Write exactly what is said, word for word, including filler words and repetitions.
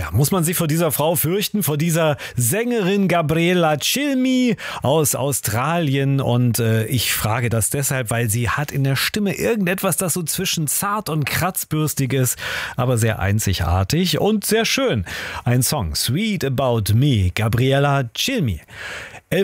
Ja, muss man sich vor dieser Frau fürchten, vor dieser Sängerin Gabriella Cilmi aus Australien? Und äh, ich frage das deshalb, weil sie hat in der Stimme irgendetwas, das so zwischen zart und kratzbürstig ist, aber sehr einzigartig und sehr schön. Ein Song, Sweet About Me, Gabriella Cilmi.